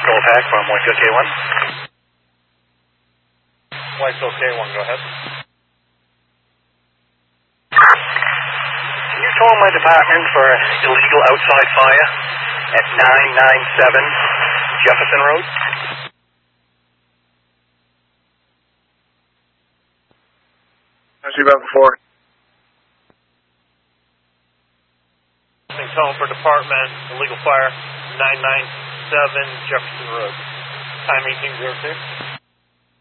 Golf Hack from White K1. White K1, go ahead. Can you call my department for illegal outside fire at 997 Jefferson Road? How's you about before? Tone for department, illegal fire, 997 Jefferson Road. Time 1802.